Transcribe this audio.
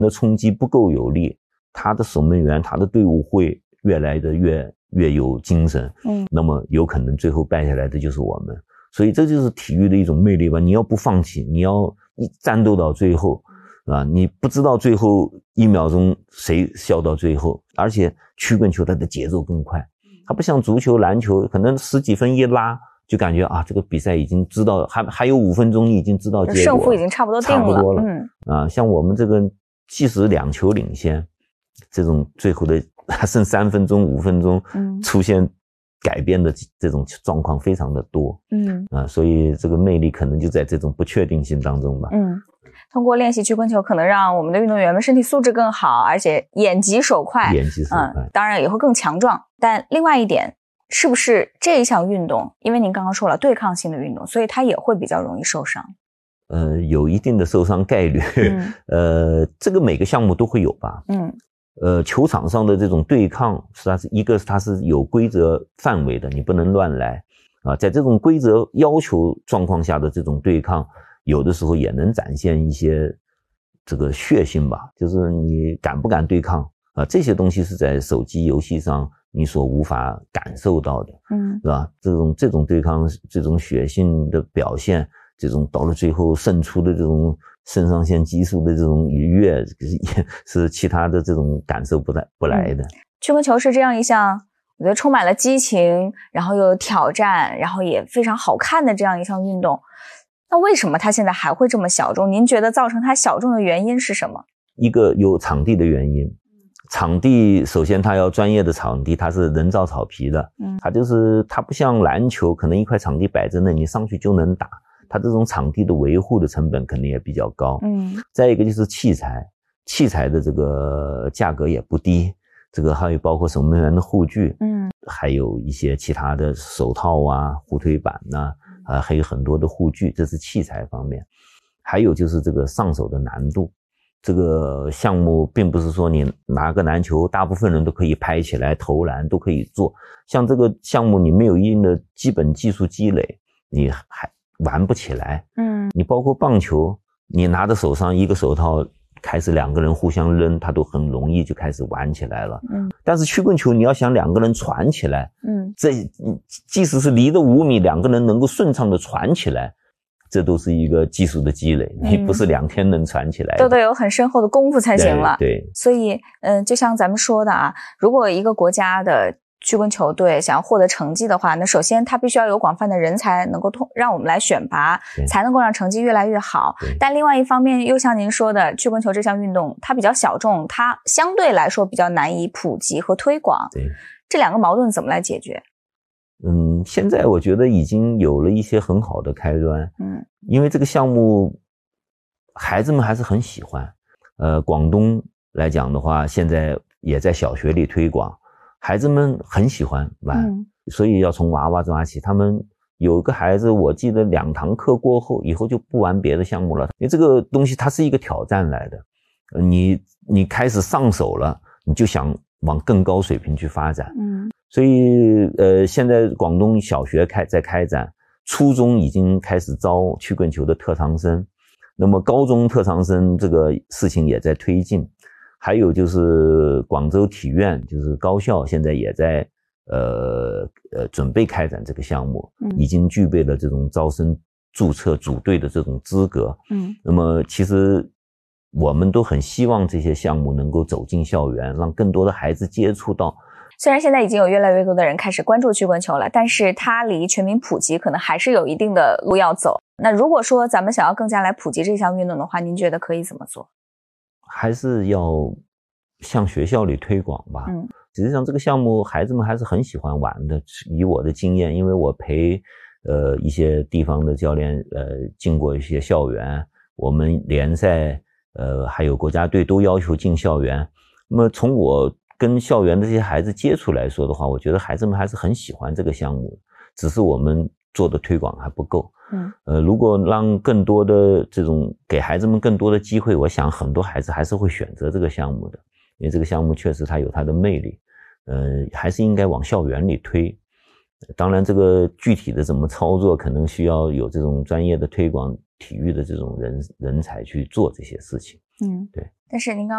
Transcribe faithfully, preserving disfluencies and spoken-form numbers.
那冲击不够有力，他的守门员他的队伍会越来的越越有精神，嗯，那么有可能最后败下来的就是我们。所以这就是体育的一种魅力吧，你要不放弃，你要一战斗到最后啊，你不知道最后一秒钟谁笑到最后，而且曲棍球它的节奏更快，它不像足球篮球可能十几分一拉就感觉啊这个比赛已经知道还还有五分钟已经知道结果， 胜负已经差不多定了， 差不多了， 嗯啊，像我们这个即使两球领先，这种最后的还剩三分钟五分钟，嗯，出现改变的这种状况非常的多，嗯啊，所以这个魅力可能就在这种不确定性当中吧。 嗯，通过练习曲棍球，可能让我们的运动员们身体素质更好，而且眼疾手快， 眼疾手快， 嗯，当然也会更强壮。但另外一点，是不是这一项运动，因为您刚刚说了对抗性的运动，所以它也会比较容易受伤？ 呃，有一定的受伤概率，嗯、呃，这个每个项目都会有吧，嗯。呃，球场上的这种对抗，是它是一个，它是有规则范围的，你不能乱来啊。在这种规则要求状况下的这种对抗，有的时候也能展现一些这个血性吧，就是你敢不敢对抗啊？这些东西是在手机游戏上你所无法感受到的，嗯，是吧？这种这种对抗，这种血性的表现，这种到了最后胜出的这种肾上腺激素的这种愉悦，是其他的这种感受不来不来的。 曲棍球是这样一项我觉得充满了激情，然后又有挑战，然后也非常好看的这样一项运动。那为什么它现在还会这么小众？您觉得造成它小众的原因是什么？ 一个有场地的原因，场地首先它要专业的场地，它是人造草皮的，嗯，它就是它不像篮球，可能一块场地摆在那，你上去就能打。它这种场地的维护的成本肯定也比较高，嗯，再一个就是器材，器材的这个价格也不低，这个还有包括守门员的护具，嗯，还有一些其他的手套啊、护腿板呐、啊，啊，还有很多的护具，这是器材方面。还有就是这个上手的难度，这个项目并不是说你拿个篮球，大部分人都可以拍起来投篮都可以做，像这个项目你没有一定的基本技术积累，你还玩不起来，嗯，你包括棒球，你拿着手上一个手套，开始两个人互相扔，它都很容易就开始玩起来了，嗯。但是曲棍球，你要想两个人传起来，嗯，这即使是离着五米，两个人能够顺畅的传起来，这都是一个技术的积累，你不是两天能传起来的， 都得有很深厚的功夫才行了。 对，对， 所以，嗯，就像咱们说的啊，如果一个国家的曲棍球队想要获得成绩的话，那首先它必须要有广泛的人才能够通让我们来选拔，才能够让成绩越来越好。但另外一方面，又像您说的，曲棍球这项运动它比较小众，它相对来说比较难以普及和推广。 对， 这两个矛盾怎么来解决？ 嗯，现在我觉得已经有了一些很好的开端。嗯，因为这个项目孩子们还是很喜欢。呃，广东来讲的话，现在也在小学里推广。孩子们很喜欢玩，嗯，所以要从娃娃抓起。他们有个孩子，我记得两堂课过后，以后就不玩别的项目了，因为这个东西它是一个挑战来的。你你开始上手了，你就想往更高水平去发展。嗯，所以呃，现在广东小学开在开展，初中已经开始招曲棍球的特长生，那么高中特长生这个事情也在推进。还有就是广州体院，就是高校现在也在呃呃准备开展这个项目，嗯，已经具备了这种招生注册组队的这种资格。嗯，那么其实我们都很希望这些项目能够走进校园，让更多的孩子接触到。 虽然现在已经有越来越多的人开始关注曲棍球了，但是它离全民普及可能还是有一定的路要走。那如果说咱们想要更加来普及这项运动的话，您觉得可以怎么做？ 还是要向学校里推广吧。嗯，实际上这个项目孩子们还是很喜欢玩的。以我的经验，因为我陪呃一些地方的教练呃进过一些校园，我们联赛呃还有国家队都要求进校园。那么从我跟校园的这些孩子接触来说的话，我觉得孩子们还是很喜欢这个项目，只是我们做的推广还不够。嗯，呃，如果让更多的这种给孩子们更多的机会，我想很多孩子还是会选择这个项目的，因为这个项目确实它有它的魅力，呃，还是应该往校园里推。当然，这个具体的怎么操作，可能需要有这种专业的推广体育的这种人人才去做这些事情。嗯，对。 但是您刚